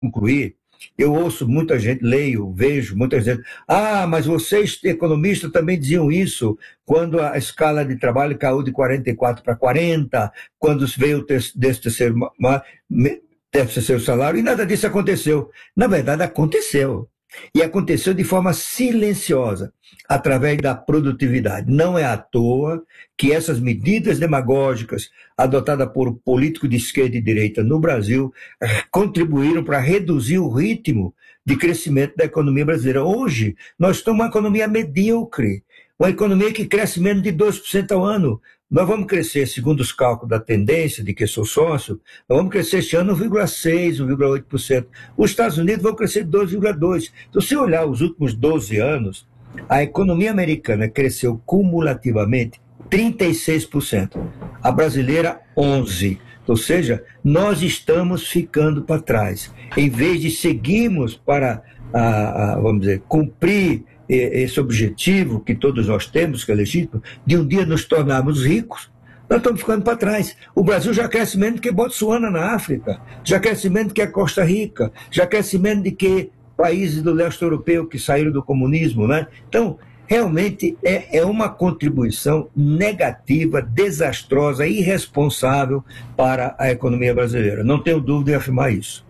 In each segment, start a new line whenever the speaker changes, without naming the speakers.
concluir, eu ouço muita gente, leio, vejo muita gente, mas vocês, economistas, também diziam isso, quando a escala de trabalho caiu de 44 para 40, quando veio o terceiro salário, e nada disso aconteceu. Na verdade, aconteceu. E aconteceu de forma silenciosa, através da produtividade. Não é à toa que essas medidas demagógicas adotadas por políticos de esquerda e direita no Brasil contribuíram para reduzir o ritmo de crescimento da economia brasileira. Hoje, nós temos uma economia medíocre, uma economia que cresce menos de 2% ao ano. Nós vamos crescer, segundo os cálculos da tendência, de que sou sócio, nós vamos crescer este ano 1,6%, 1,8%. Os Estados Unidos vão crescer 2,2%. Então, se olhar os últimos 12 anos, a economia americana cresceu cumulativamente 36%. A brasileira, 11%. Ou seja, nós estamos ficando para trás. Em vez de seguirmos para, vamos dizer, cumprir esse objetivo que todos nós temos, que é legítimo, de um dia nos tornarmos ricos, nós estamos ficando para trás. O Brasil já cresce menos que Botsuana na África, já cresce menos que a Costa Rica, já cresce menos do que países do leste europeu que saíram do comunismo, né? Então, realmente é uma contribuição negativa, desastrosa, irresponsável para a economia brasileira. Não tenho dúvida em afirmar isso.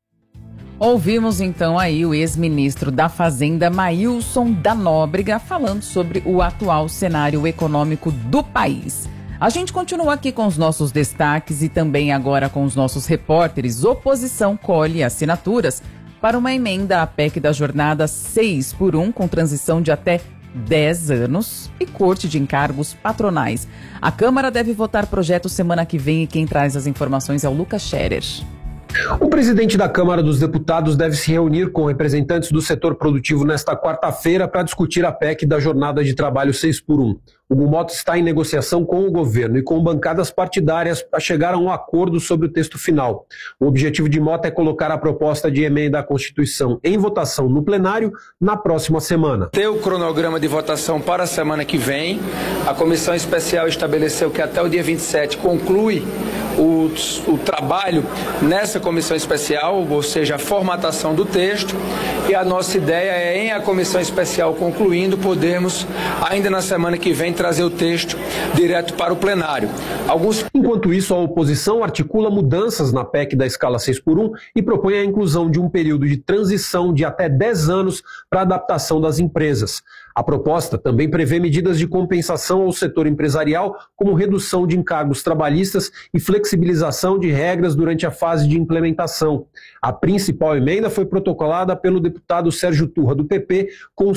Ouvimos então aí o ex-ministro da Fazenda, Maílson da Nóbrega, falando sobre o atual cenário econômico do país. A gente continua aqui com os nossos destaques e também agora com os nossos repórteres. Oposição colhe assinaturas para uma emenda à PEC da jornada 6x1, com transição de até 10 anos e corte de encargos patronais. A Câmara deve votar projeto semana que vem e quem traz as informações é o Lucas Scherer.
O presidente da Câmara dos Deputados deve se reunir com representantes do setor produtivo nesta quarta-feira para discutir a PEC da jornada de trabalho 6x1. O Gumotta está em negociação com o governo e com bancadas partidárias para chegar a um acordo sobre o texto final. O objetivo de Mota é colocar a proposta de emenda à Constituição em votação no plenário na próxima semana.
Tem o cronograma de votação para a semana que vem. A comissão especial estabeleceu que até o dia 27 conclui o trabalho nessa comissão especial, ou seja, a formatação do texto, e a nossa ideia é, em a comissão especial concluindo, podermos, ainda na semana que vem, trazer o texto direto para o plenário.
Enquanto isso, a oposição articula mudanças na PEC da escala 6x1 e propõe a inclusão de um período de transição de até 10 anos para a adaptação das empresas. A proposta também prevê medidas de compensação ao setor empresarial, como redução de encargos trabalhistas e flexibilização de regras durante a fase de implementação. A principal emenda foi protocolada pelo deputado Sérgio Turra, do PP, com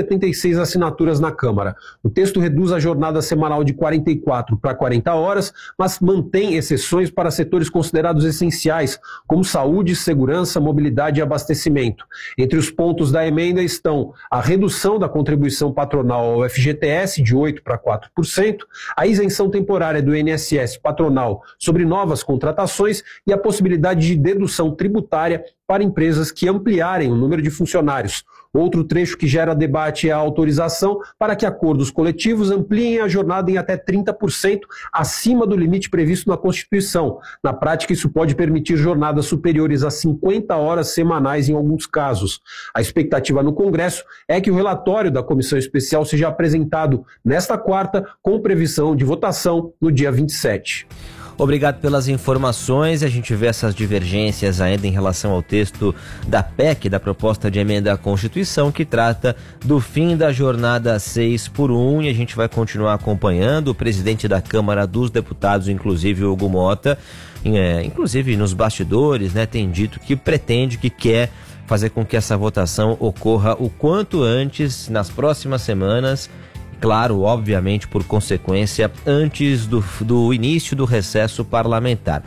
176 assinaturas na Câmara. O texto reduz a jornada semanal de 44 para 40 horas, mas mantém exceções para setores considerados essenciais, como saúde, segurança, mobilidade e abastecimento. Entre os pontos da emenda estão a redução da contribuição patronal ao FGTS de 8% para 4%, a isenção temporária do INSS patronal sobre novas contratações e a possibilidade de dedução tributária para empresas que ampliarem o número de funcionários. Outro trecho que gera debate é a autorização para que acordos coletivos ampliem a jornada em até 30% acima do limite previsto na Constituição. Na prática, isso pode permitir jornadas superiores a 50 horas semanais em alguns casos. A expectativa no Congresso é que o relatório da Comissão Especial seja apresentado nesta quarta, com previsão de votação no dia 27.
Obrigado pelas informações. A gente vê essas divergências ainda em relação ao texto da PEC, da proposta de emenda à Constituição, que trata do fim da jornada 6x1, e a gente vai continuar acompanhando. O presidente da Câmara dos Deputados, inclusive o Hugo Mota, inclusive nos bastidores, né, tem dito que pretende, que quer fazer com que essa votação ocorra o quanto antes, nas próximas semanas. Claro, obviamente, por consequência, antes do início do recesso parlamentar.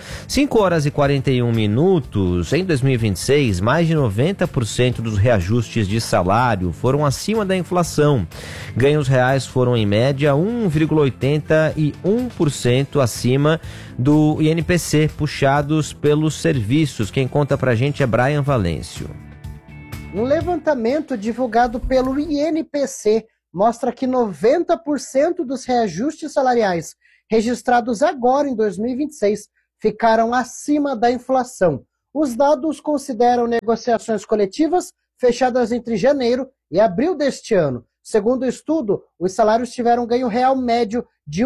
5h41. Em 2026, mais de 90% dos reajustes de salário foram acima da inflação. Ganhos reais foram, em média, 1,81% acima do INPC, puxados pelos serviços. Quem conta pra gente é Brian Valêncio.
Um levantamento divulgado pelo INPC mostra que 90% dos reajustes salariais registrados agora em 2026 ficaram acima da inflação. Os dados consideram negociações coletivas fechadas entre janeiro e abril deste ano. Segundo o estudo, os salários tiveram um ganho real médio de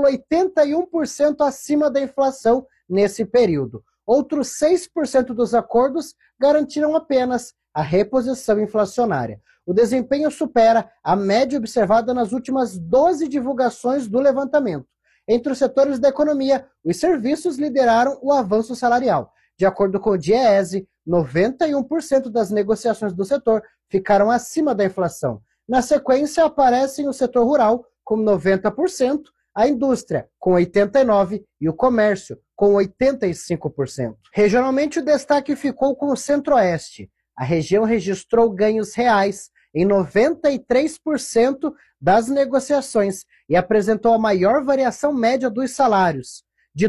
1,81% acima da inflação nesse período. Outros 6% dos acordos garantiram apenas a reposição inflacionária. O desempenho supera a média observada nas últimas 12 divulgações do levantamento. Entre os setores da economia, os serviços lideraram o avanço salarial. De acordo com o DIEESE, 91% das negociações do setor ficaram acima da inflação. Na sequência, aparecem o setor rural, com 90%, a indústria, com 89%, e o comércio, com 85%. Regionalmente, o destaque ficou com o Centro-Oeste. A região registrou ganhos reais em 93% das negociações e apresentou a maior variação média dos salários, de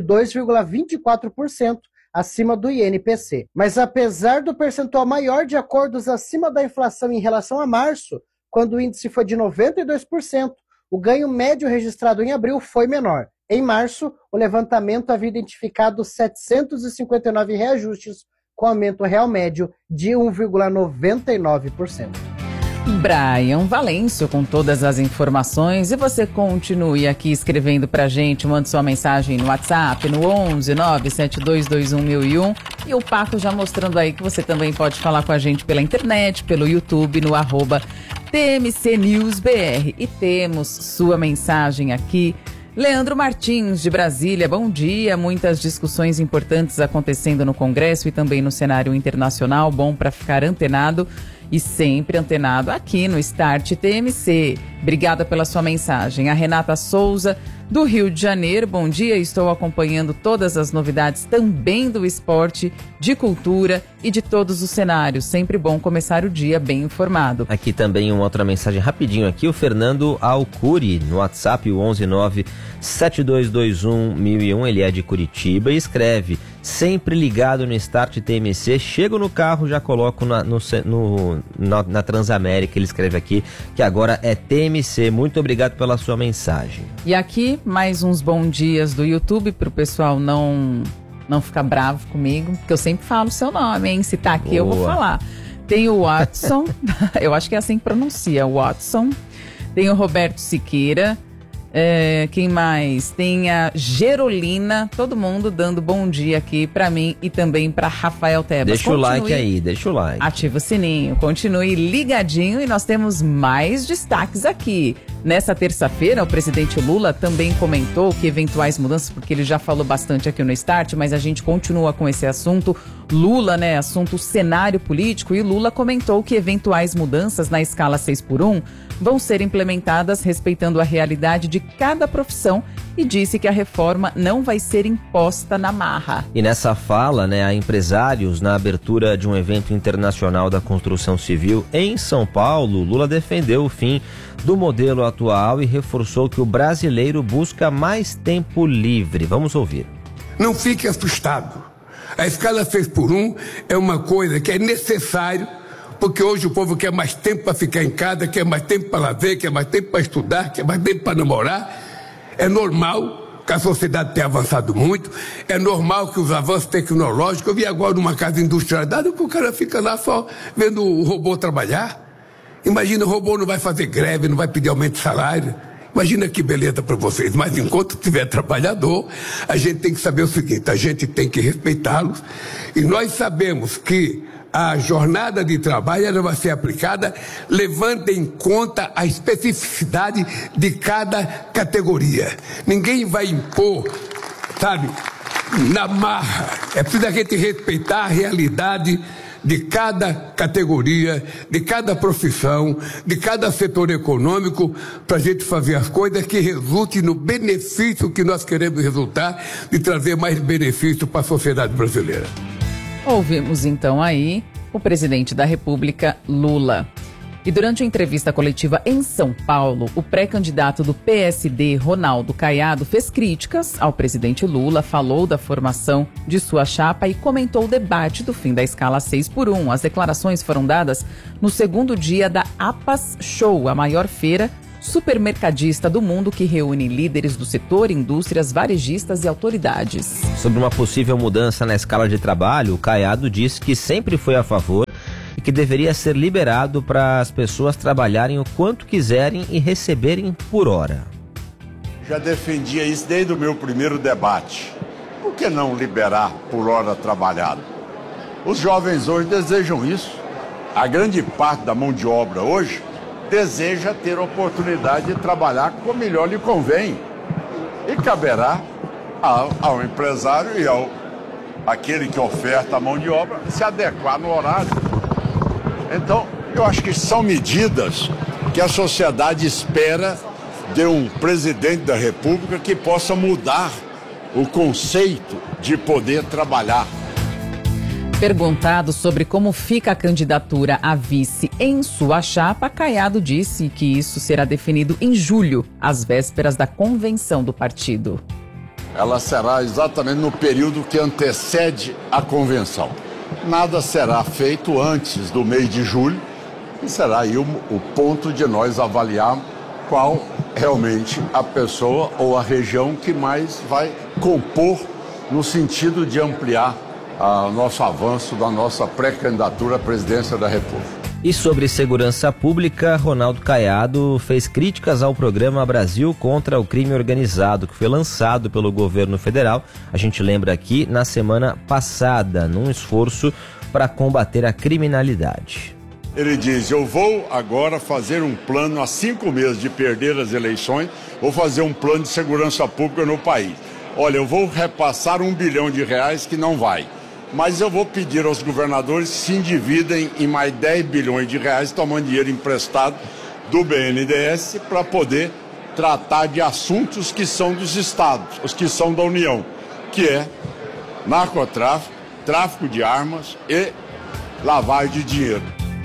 2,24%, acima do INPC. Mas apesar do percentual maior de acordos acima da inflação em relação a março, quando o índice foi de 92%, o ganho médio registrado em abril foi menor. Em março, o levantamento havia identificado 759 reajustes, com aumento real médio de 1,99%.
Brian Valêncio com todas as informações, e você continue aqui escrevendo pra gente, mande sua mensagem no WhatsApp no 11 97221 1001, e o Paco já mostrando aí que você também pode falar com a gente pela internet, pelo YouTube, no @TMCNewsBR, e temos sua mensagem aqui. Leandro Martins, de Brasília, bom dia. Muitas discussões importantes acontecendo no Congresso e também no cenário internacional. Bom para ficar antenado e sempre antenado aqui no Start TMC. Obrigada pela sua mensagem. A Renata Souza, do Rio de Janeiro, bom dia. Estou acompanhando todas as novidades também do esporte, de cultura e de todos os cenários. Sempre bom começar o dia bem informado.
Aqui também uma outra mensagem rapidinho aqui, o Fernando Alcuri, no WhatsApp, o 11972211001, ele é de Curitiba e escreve: sempre ligado no Start TMC, chego no carro, já coloco na Transamérica. Ele escreve aqui que agora é TMC. Muito obrigado pela sua mensagem.
E aqui, mais uns bom dias do YouTube, para o pessoal não ficar bravo comigo, porque eu sempre falo o seu nome, hein? Se tá aqui, eu vou falar. Tem o Watson, eu acho que é assim que pronuncia, Watson. Tem o Roberto Siqueira. Quem mais? Tem a Gerolina, todo mundo dando bom dia aqui pra mim e também pra Rafael Tebas.
Deixa o like aí, deixa o like.
Ativa o sininho, continue ligadinho e nós temos mais destaques aqui. Nessa terça-feira, o presidente Lula também comentou que eventuais mudanças, porque ele já falou bastante aqui no Start, mas a gente continua com esse assunto. Lula, assunto cenário político, e Lula comentou que eventuais mudanças na escala 6x1 vão ser implementadas respeitando a realidade de cada profissão e disse que a reforma não vai ser imposta na marra.
E nessa fala, a empresários, na abertura de um evento internacional da construção civil em São Paulo, Lula defendeu o fim do modelo atual e reforçou que o brasileiro busca mais tempo livre. Vamos ouvir.
Não fique assustado. A escala 6x1 é uma coisa que é necessário, porque hoje o povo quer mais tempo para ficar em casa, quer mais tempo para lazer, quer mais tempo para estudar, quer mais tempo para namorar. É normal que a sociedade tenha avançado muito, é normal que os avanços tecnológicos... Eu vi agora numa casa industrializada que o cara fica lá só vendo o robô trabalhar. Imagina, o robô não vai fazer greve, não vai pedir aumento de salário. Imagina que beleza para vocês. Mas enquanto tiver trabalhador, a gente tem que saber o seguinte: a gente tem que respeitá-los. E nós sabemos que a jornada de trabalho ela vai ser aplicada levando em conta a especificidade de cada categoria. Ninguém vai impor, na marra. É preciso a gente respeitar a realidade de cada categoria, de cada profissão, de cada setor econômico, para a gente fazer as coisas que resultem no benefício que nós queremos resultar, de trazer mais benefício para a sociedade brasileira.
Ouvimos então aí o presidente da República, Lula. E durante a entrevista coletiva em São Paulo, o pré-candidato do PSD, Ronaldo Caiado, fez críticas ao presidente Lula, falou da formação de sua chapa e comentou o debate do fim da escala 6x1. As declarações foram dadas no segundo dia da APAS Show, a maior feira supermercadista do mundo que reúne líderes do setor, indústrias, varejistas e autoridades.
Sobre uma possível mudança na escala de trabalho, o Caiado disse que sempre foi a favor e que deveria ser liberado para as pessoas trabalharem o quanto quiserem e receberem por hora.
Já defendia isso desde o meu primeiro debate. Por que não liberar por hora trabalhada? Os jovens hoje desejam isso. A grande parte da mão de obra hoje deseja ter oportunidade de trabalhar como melhor lhe convém. E caberá ao empresário e àquele que oferta a mão de obra se adequar no horário. Então, eu acho que são medidas que a sociedade espera de um presidente da República que possa mudar o conceito de poder trabalhar.
Perguntado sobre como fica a candidatura a vice em sua chapa, Caiado disse que isso será definido em julho, às vésperas da convenção do partido.
Ela será exatamente no período que antecede a convenção. Nada será feito antes do mês de julho, e será aí o ponto de nós avaliar qual realmente a pessoa ou a região que mais vai compor no sentido de ampliar nosso avanço da nossa pré-candidatura à presidência da República.
E sobre segurança pública, Ronaldo Caiado fez críticas ao programa Brasil contra o Crime Organizado, que foi lançado pelo governo federal, a gente lembra aqui, na semana passada, num esforço para combater a criminalidade.
Ele diz, eu vou agora fazer um plano, há 5 meses de perder as eleições, vou fazer um plano de segurança pública no país. Olha, eu vou repassar R$1 bilhão que não vai. Mas eu vou pedir aos governadores que se endividem em mais 10 bilhões de reais, tomando dinheiro emprestado do BNDES, para poder tratar de assuntos que são dos estados, os que são da União, que é narcotráfico, tráfico de armas e lavagem de dinheiro.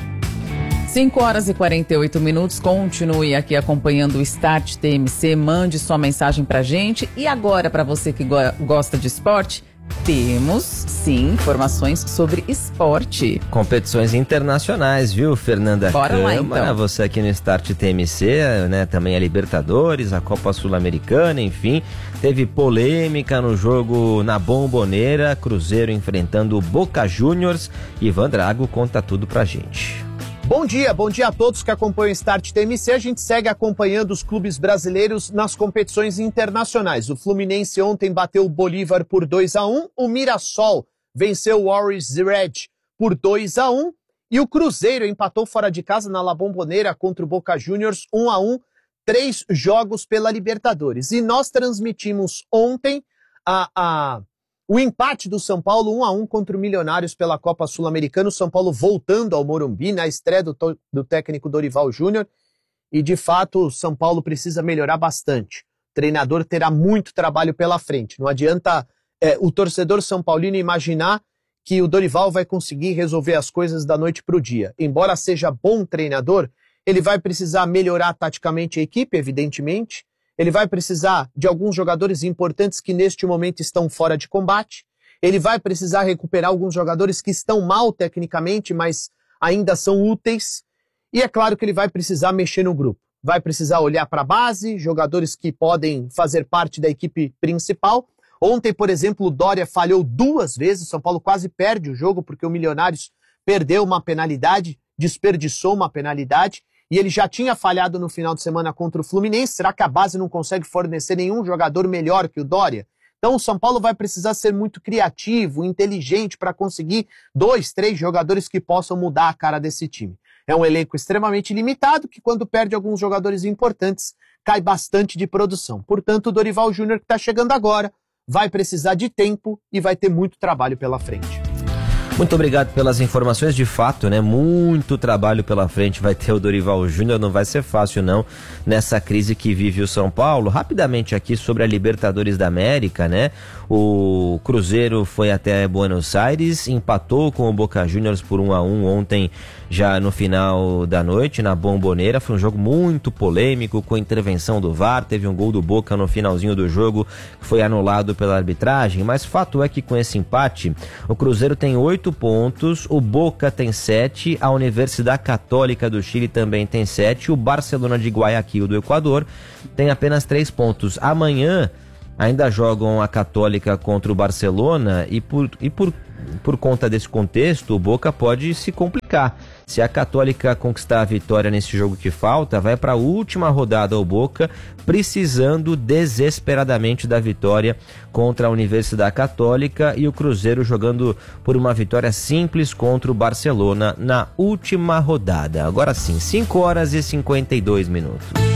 5h48, continue aqui acompanhando o Start TMC, mande sua mensagem pra gente. E agora, para você que gosta de esporte, temos, sim, informações sobre esporte.
Competições internacionais, viu, Fernanda?
Bora lá, então.
Você aqui no Start TMC, né? Também a Libertadores, a Copa Sul-Americana, enfim. Teve polêmica no jogo na Bombonera, Cruzeiro enfrentando o Boca Juniors. Ivan Drago conta tudo pra gente.
Bom dia a todos que acompanham o Start TMC. A gente segue acompanhando os clubes brasileiros nas competições internacionais. O Fluminense ontem bateu o Bolívar por 2-1, o Mirassol venceu o Warriors Red por 2-1 e o Cruzeiro empatou fora de casa na La Bombonera contra o Boca Juniors 1-1, 3 jogos pela Libertadores. E nós transmitimos ontem o empate do São Paulo 1-1 contra o Milionários pela Copa Sul-Americana. O São Paulo voltando ao Morumbi na estreia do técnico Dorival Júnior. E, de fato, o São Paulo precisa melhorar bastante. O treinador terá muito trabalho pela frente. Não adianta o torcedor são paulino imaginar que o Dorival vai conseguir resolver as coisas da noite para o dia. Embora seja bom treinador, ele vai precisar melhorar taticamente a equipe, evidentemente. Ele vai precisar de alguns jogadores importantes que neste momento estão fora de combate. Ele vai precisar recuperar alguns jogadores que estão mal tecnicamente, mas ainda são úteis. E é claro que ele vai precisar mexer no grupo. Vai precisar olhar para a base, jogadores que podem fazer parte da equipe principal. Ontem, por exemplo, o Dória falhou 2 vezes. São Paulo quase perde o jogo porque o Milionários perdeu uma penalidade, desperdiçou uma penalidade. E ele já tinha falhado no final de semana contra o Fluminense. Será que a base não consegue fornecer nenhum jogador melhor que o Dória? Então o São Paulo vai precisar ser muito criativo, inteligente para conseguir 2, 3 jogadores que possam mudar a cara desse time. É um elenco extremamente limitado que quando perde alguns jogadores importantes cai bastante de produção. Portanto, o Dorival Júnior que está chegando agora vai precisar de tempo e vai ter muito trabalho pela frente.
Muito obrigado pelas informações, de fato, né? Muito trabalho pela frente vai ter o Dorival Júnior, não vai ser fácil não, nessa crise que vive o São Paulo. Rapidamente aqui sobre a Libertadores da América, né? O Cruzeiro foi até Buenos Aires, empatou com o Boca Juniors por 1-1 ontem, já no final da noite, na Bombonera. Foi um jogo muito polêmico, com intervenção do VAR, teve um gol do Boca no finalzinho do jogo, que foi anulado pela arbitragem, mas fato é que com esse empate, o Cruzeiro tem 8 8 pontos, o Boca tem 7, a Universidade Católica do Chile também tem 7, o Barcelona de Guayaquil do Equador tem apenas 3 pontos. Amanhã ainda jogam a Católica contra o Barcelona e por conta desse contexto, o Boca pode se complicar. Se a Católica conquistar a vitória nesse jogo que falta, vai para a última rodada o Boca, precisando desesperadamente da vitória contra a Universidade Católica, e o Cruzeiro jogando por uma vitória simples contra o Barcelona na última rodada. Agora sim, 5h52.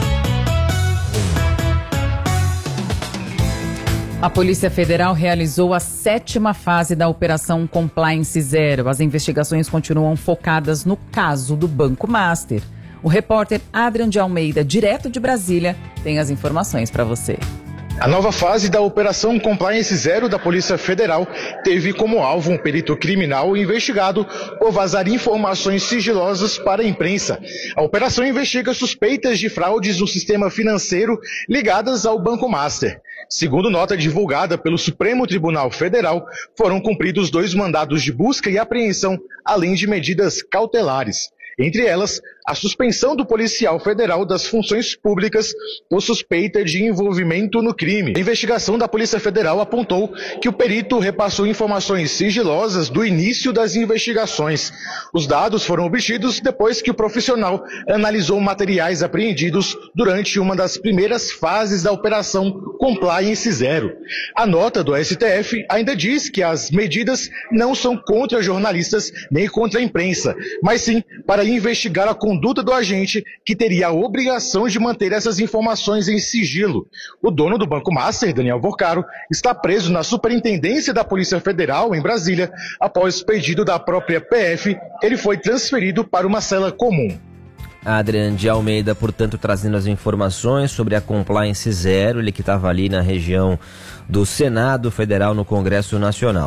A Polícia Federal realizou a 7ª fase da Operação Compliance Zero. As investigações continuam focadas no caso do Banco Master. O repórter Adrian de Almeida, direto de Brasília, tem as informações para você.
A nova fase da Operação Compliance Zero da Polícia Federal teve como alvo um perito criminal investigado por vazar informações sigilosas para a imprensa. A operação investiga suspeitas de fraudes no sistema financeiro ligadas ao Banco Master. Segundo nota divulgada pelo Supremo Tribunal Federal, foram cumpridos 2 mandados de busca e apreensão, além de medidas cautelares. Entre elas, a suspensão do policial federal das funções públicas por suspeita de envolvimento no crime. A investigação da Polícia Federal apontou que o perito repassou informações sigilosas do início das investigações. Os dados foram obtidos depois que o profissional analisou materiais apreendidos durante uma das primeiras fases da Operação Compliance Zero. A nota do STF ainda diz que as medidas não são contra jornalistas nem contra a imprensa, mas sim para investigar a conduta do agente, que teria a obrigação de manter essas informações em sigilo. O dono do Banco Master, Daniel Vorcaro, está preso na Superintendência da Polícia Federal, em Brasília. Após pedido da própria PF, ele foi transferido para uma cela comum.
Adrian de Almeida, portanto, trazendo as informações sobre a Compliance Zero, ele que estava ali na região do Senado Federal no Congresso Nacional.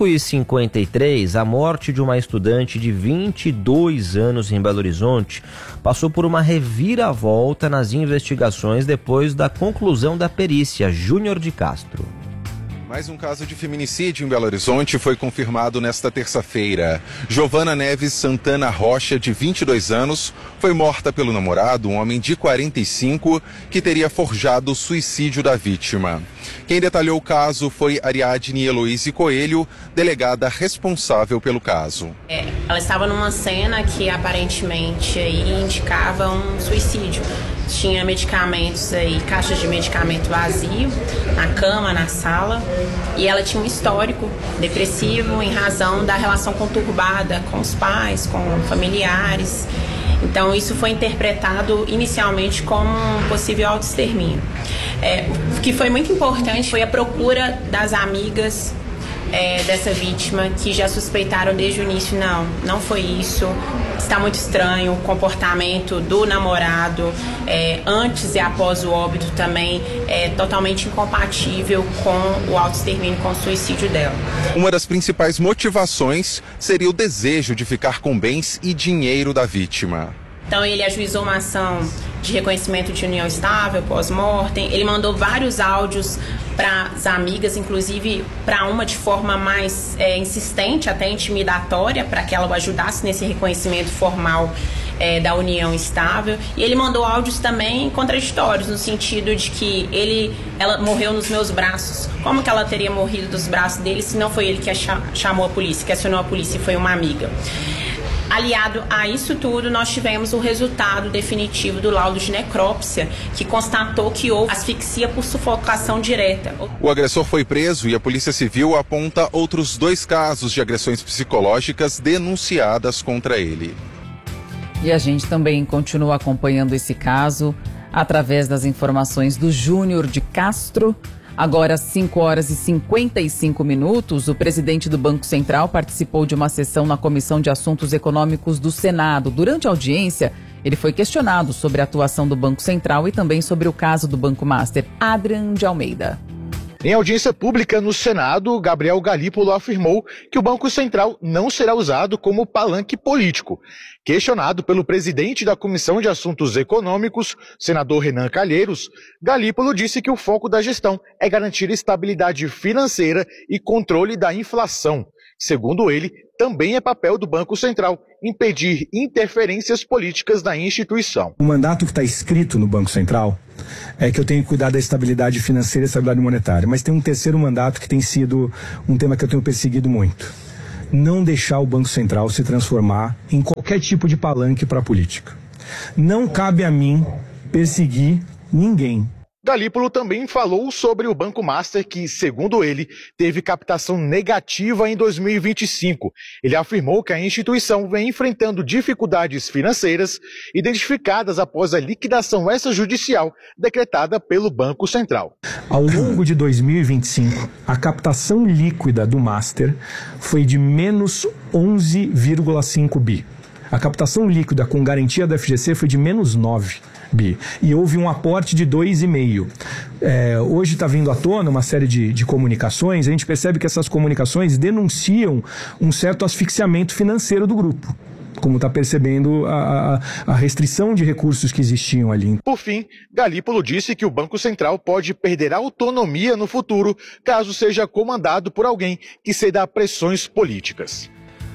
5h53, a morte de uma estudante de 22 anos em Belo Horizonte passou por uma reviravolta nas investigações depois da conclusão da perícia. Júnior de Castro.
Mais um caso de feminicídio em Belo Horizonte foi confirmado nesta terça-feira. Giovana Neves Santana Rocha, de 22 anos, foi morta pelo namorado, um homem de 45, que teria forjado o suicídio da vítima. Quem detalhou o caso foi Ariadne Heloíse Coelho, delegada responsável pelo caso.
Ela estava numa cena que aparentemente indicava um suicídio. Tinha medicamentos aí, caixas de medicamento vazio na cama, na sala, e ela tinha um histórico depressivo em razão da relação conturbada com os pais, com familiares. Então isso foi interpretado inicialmente como um possível autoextermínio. O que foi muito importante foi a procura das amigas dessa vítima, que já suspeitaram desde o início: não foi isso, está muito estranho o comportamento do namorado antes e após o óbito também é totalmente incompatível com o autoextermínio, com o suicídio dela.
Uma das principais motivações seria o desejo de ficar com bens e dinheiro da vítima.
Então ele ajuizou uma ação de reconhecimento de união estável pós-mortem. Ele mandou vários áudios para as amigas, inclusive para uma de forma mais insistente, até intimidatória, para que ela o ajudasse nesse reconhecimento formal da união estável. E ele mandou áudios também contraditórios, no sentido de que ela morreu nos meus braços. Como que ela teria morrido dos braços dele se não foi ele que chamou a polícia, que acionou a polícia, e foi uma amiga? Aliado a isso tudo, nós tivemos o resultado definitivo do laudo de necrópsia, que constatou que houve asfixia por sufocação direta.
O agressor foi preso e a Polícia Civil aponta outros 2 casos de agressões psicológicas denunciadas contra ele.
E a gente também continua acompanhando esse caso através das informações do Júnior de Castro. Agora, 5h55, o presidente do Banco Central participou de uma sessão na Comissão de Assuntos Econômicos do Senado. Durante a audiência, ele foi questionado sobre a atuação do Banco Central e também sobre o caso do Banco Master. Adrian de Almeida.
Em audiência pública no Senado, Gabriel Galípolo afirmou que o Banco Central não será usado como palanque político. Questionado pelo presidente da Comissão de Assuntos Econômicos, senador Renan Calheiros, Galípolo disse que o foco da gestão é garantir estabilidade financeira e controle da inflação. Segundo ele, também é papel do Banco Central impedir interferências políticas na instituição.
O mandato que está escrito no Banco Central é que eu tenho que cuidar da estabilidade financeira e estabilidade monetária. Mas tem um terceiro mandato que tem sido um tema que eu tenho perseguido muito. Não deixar o Banco Central se transformar em qualquer tipo de palanque para a política. Não cabe a mim perseguir ninguém.
Galípolo também falou sobre o Banco Master, que, segundo ele, teve captação negativa em 2025. Ele afirmou que a instituição vem enfrentando dificuldades financeiras identificadas após a liquidação extrajudicial decretada pelo Banco Central.
Ao longo de 2025, a captação líquida do Master foi de menos 11,5 bi. A captação líquida com garantia da FGC foi de menos 9 bi. E houve um aporte de 2,5. Hoje está vindo à tona uma série de comunicações. A gente percebe que essas comunicações denunciam um certo asfixiamento financeiro do grupo, como está percebendo a restrição de recursos que existiam ali.
Por fim, Galípolo disse que o Banco Central pode perder autonomia no futuro caso seja comandado por alguém que ceda a pressões políticas.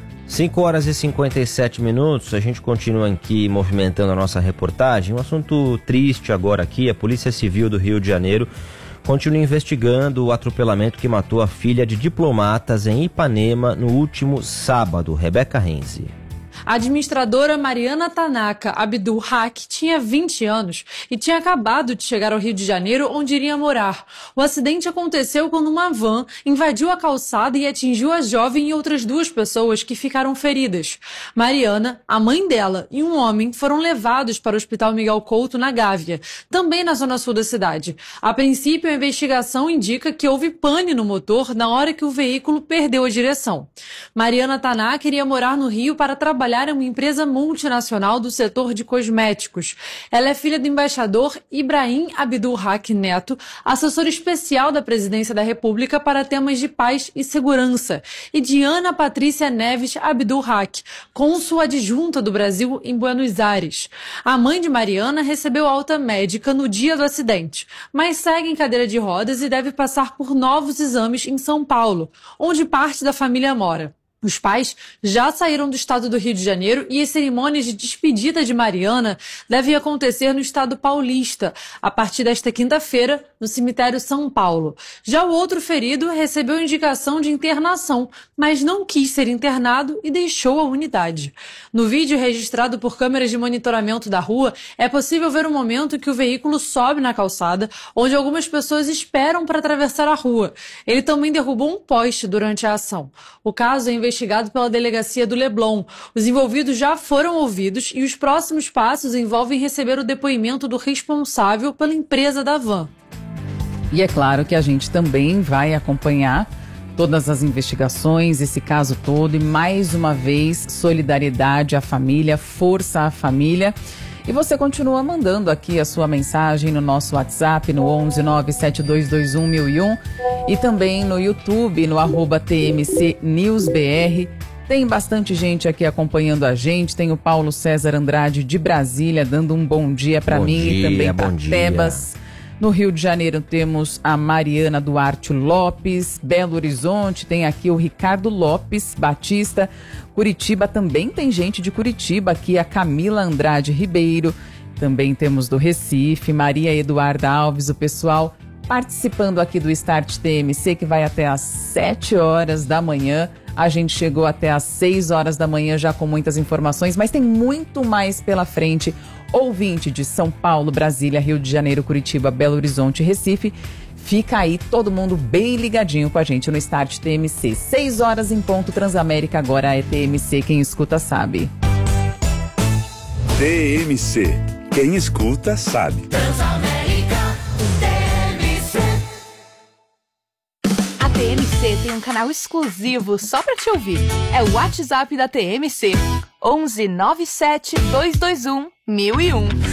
5 horas e 57 minutos, a gente continua aqui movimentando a nossa reportagem. Um assunto triste agora aqui, a Polícia Civil do Rio de Janeiro continua investigando o atropelamento que matou a filha de diplomatas em Ipanema no último sábado. Rebeca Renzi.
A administradora Mariana Tanaka Abdul Haq tinha 20 anos e tinha acabado de chegar ao Rio de Janeiro, onde iria morar. O acidente aconteceu quando uma van invadiu a calçada e atingiu a jovem e outras 2 pessoas que ficaram feridas. Mariana, a mãe dela e um homem foram levados para o Hospital Miguel Couto, na Gávea, também na zona sul da cidade. A princípio, a investigação indica que houve pane no motor na hora que o veículo perdeu a direção. Mariana Tanaka iria morar no Rio para trabalhar em uma empresa multinacional do setor de cosméticos. Ela é filha do embaixador Ibrahim Abdul Haq Neto, assessor especial da Presidência da República para temas de paz e segurança, e de Ana Patrícia Neves Abdul Haq, cônsul adjunta do Brasil em Buenos Aires. A mãe de Mariana recebeu alta médica no dia do acidente, mas segue em cadeira de rodas e deve passar por novos exames em São Paulo, onde parte da família mora. Os pais já saíram do estado do Rio de Janeiro e as cerimônias de despedida de Mariana devem acontecer no estado paulista, a partir desta quinta-feira, no cemitério São Paulo. Já o outro ferido recebeu indicação de internação, mas não quis ser internado e deixou a unidade. No vídeo registrado por câmeras de monitoramento da rua, é possível ver o momento que o veículo sobe na calçada, onde algumas pessoas esperam para atravessar a rua. Ele também derrubou um poste durante a ação. O caso é investigado pela delegacia do Leblon. Os envolvidos já foram ouvidos e os próximos passos envolvem receber o depoimento do responsável pela empresa da van.
E é claro que a gente também vai acompanhar todas as investigações, esse caso todo, e mais uma vez, solidariedade à família, força à família. E você continua mandando aqui a sua mensagem no nosso WhatsApp, no 11 97221 1001, e também no YouTube, no @TMCNewsBR. Tem bastante gente aqui acompanhando a gente. Tem o Paulo César Andrade de Brasília dando um bom dia para mim e também para Tebas. No Rio de Janeiro temos a Mariana Duarte Lopes. Belo Horizonte tem aqui o Ricardo Lopes Batista. Curitiba também tem gente de Curitiba aqui, a Camila Andrade Ribeiro. Também temos do Recife, Maria Eduarda Alves, o pessoal participando aqui do Start TMC, que vai até às 7 horas da manhã. A gente chegou até às 6 horas da manhã já com muitas informações, mas tem muito mais pela frente. Ouvinte de São Paulo, Brasília, Rio de Janeiro, Curitiba, Belo Horizonte e Recife, fica aí todo mundo bem ligadinho com a gente no Start TMC. 6 horas em ponto, Transamérica, agora é TMC, quem escuta sabe.
TMC, quem escuta sabe.
Transamérica, TMC. A TMC tem um canal exclusivo só pra te ouvir. É o WhatsApp da TMC, 11 97 221 1001.